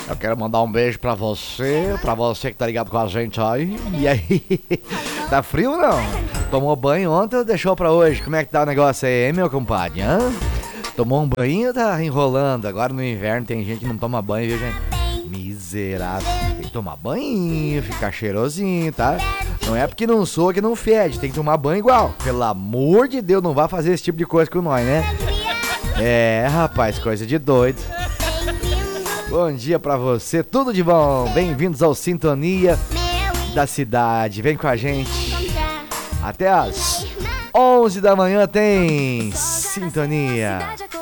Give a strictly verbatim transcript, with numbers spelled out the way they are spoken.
Eu quero mandar um beijo pra você, pra você que tá ligado com a gente aí. E aí, tá frio ou não? Tomou banho ontem ou deixou pra hoje? Como é que tá o negócio aí, hein, meu compadre? Hã? Tomou um banho ou tá enrolando? Agora no inverno tem gente que não toma banho, viu, gente? Miserável. Tem que tomar banho, ficar cheirosinho, tá? Não é porque não soa que não fede, tem que tomar banho igual. Pelo amor de Deus, não vá fazer esse tipo de coisa com nós, né? É, rapaz, coisa de doido. Bom dia pra você, tudo de bom. Bem-vindos ao Sintonia da Cidade. Vem com a gente. Até às onze da manhã tem Sintonia.